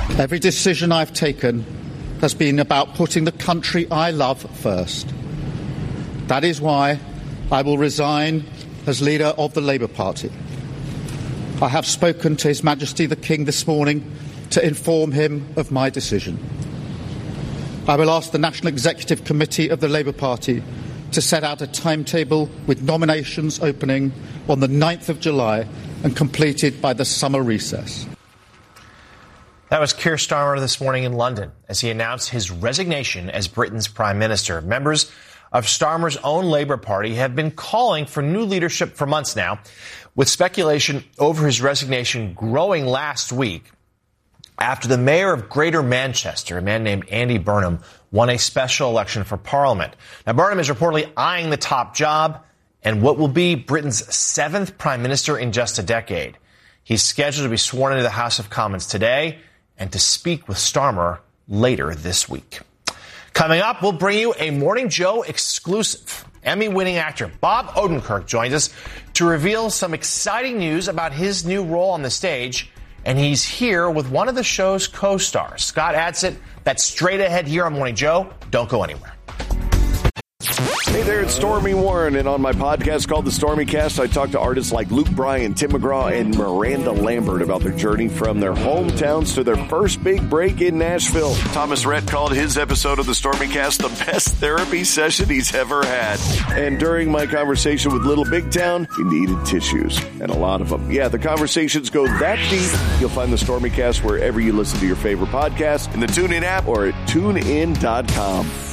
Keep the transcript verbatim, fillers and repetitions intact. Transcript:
Every decision I've taken has been about putting the country I love first. That is why I will resign as leader of the Labour Party. I have spoken to His Majesty the King this morning to inform him of my decision. I will ask the National Executive Committee of the Labour Party to set out a timetable with nominations opening on the ninth of July and completed by the summer recess. That was Keir Starmer this morning in London as he announced his resignation as Britain's Prime Minister. Members of Starmer's own Labour Party have been calling for new leadership for months now, with speculation over his resignation growing last week after the mayor of Greater Manchester, a man named Andy Burnham, won a special election for Parliament. Now, Burnham is reportedly eyeing the top job and what will be Britain's seventh prime minister in just a decade. He's scheduled to be sworn into the House of Commons today and to speak with Starmer later this week. Coming up, we'll bring you a Morning Joe exclusive. Emmy-winning actor Bob Odenkirk joins us to reveal some exciting news about his new role on the stage. And he's here with one of the show's co-stars, Scott Adsit. That's straight ahead here on Morning Joe. Don't go anywhere. Hey there, it's Stormy Warren, and on my podcast called The Stormy Cast, I talk to artists like Luke Bryan, Tim McGraw, and Miranda Lambert about their journey from their hometowns to their first big break in Nashville. Thomas Rhett called his episode of The Stormy Cast the best therapy session he's ever had. And during my conversation with Little Big Town, he needed tissues, and a lot of them. Yeah, the conversations go that deep. You'll find The Stormy Cast wherever you listen to your favorite podcasts, in the TuneIn app or at tune in dot com.